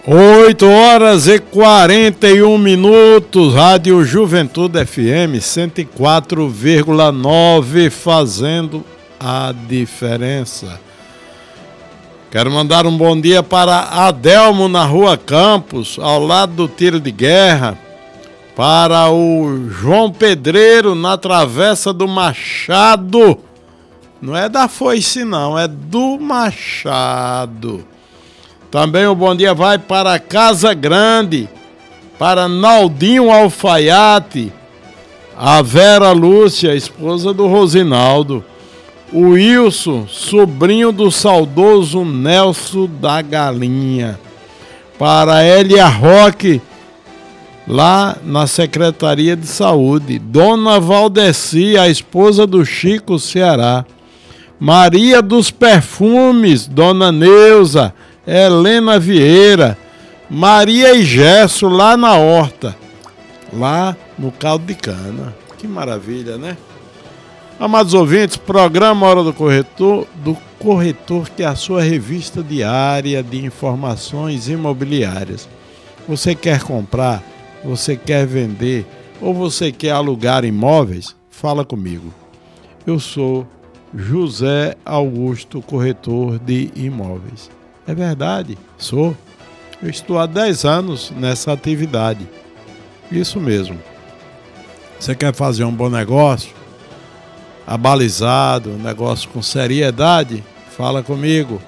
8h41, Rádio Juventude FM 104,9, fazendo a diferença. Quero mandar um bom dia para Adelmo na Rua Campos, ao lado do tiro de guerra, para o João Pedreiro na Travessa do Machado, não é da foice não, é do Machado. Também o bom dia vai para Casa Grande, para Naldinho Alfaiate, a Vera Lúcia, esposa do Rosinaldo, o Wilson, sobrinho do saudoso Nelson da Galinha, para Elia Roque, lá na Secretaria de Saúde, Dona Valdeci, a esposa do Chico Ceará, Maria dos Perfumes, Dona Neuza, Helena Vieira, Maria e Gesso lá na horta, lá no caldo de cana. Que maravilha, né? Amados ouvintes, programa Hora do Corretor, que é a sua revista diária de informações imobiliárias. Você quer comprar, você quer vender ou você quer alugar imóveis? Fala comigo. Eu sou José Augusto, corretor de imóveis. É verdade, sou. Eu estou há 10 anos nessa atividade. Isso mesmo. Você quer fazer um bom negócio, abalizado, um negócio com seriedade? Fala comigo.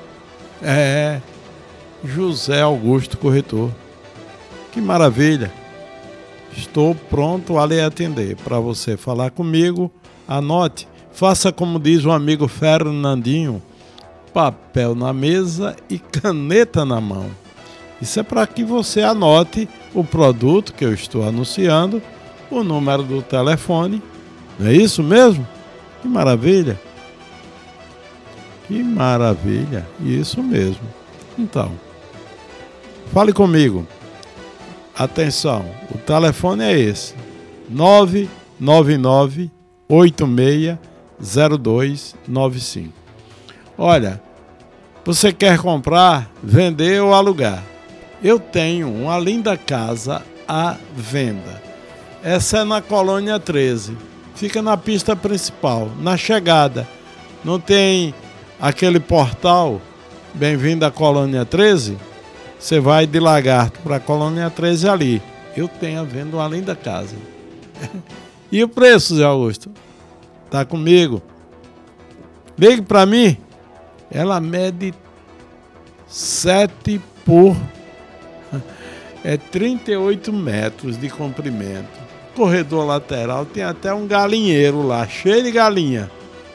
José Augusto, corretor. Que maravilha. Estou pronto a lhe atender. Para você falar comigo, anote. Faça como diz o amigo Fernandinho. Papel na mesa e caneta na mão. Isso é para que você anote o produto que eu estou anunciando, o número do telefone. Não é isso mesmo? Que maravilha! Que maravilha! Isso mesmo. Então, fale comigo. Atenção, o telefone é esse: 999-860295. Olha, você quer comprar, vender ou alugar? Eu tenho uma linda casa à venda. Essa é na Colônia 13. Fica na pista principal, na chegada. Não tem aquele portal, bem-vindo à Colônia 13? Você vai de Lagarto para a Colônia 13 ali. Eu tenho à venda uma linda casa. E o preço, Zé Augusto? Tá comigo. Ligue para mim. Ela mede 7 por 38 metros de comprimento. Corredor lateral, tem até um galinheiro lá, cheio de galinha.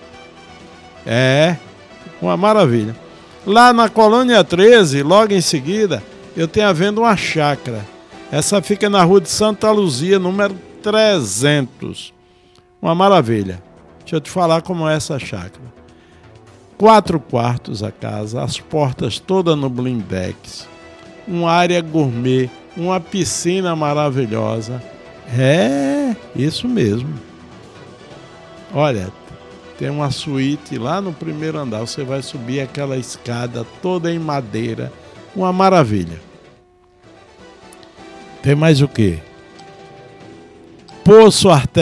É, uma maravilha. Lá na Colônia 13, logo em seguida, eu tenho à venda uma chácara. Essa fica na Rua de Santa Luzia, número 300. Uma maravilha. Deixa eu te falar como é essa chácara. 4 quartos a casa, as portas todas no blindex, uma área gourmet, uma piscina maravilhosa. É, isso mesmo. Olha, tem uma suíte lá no primeiro andar, você vai subir aquela escada toda em madeira, uma maravilha. Tem mais o quê? Poço artesiano.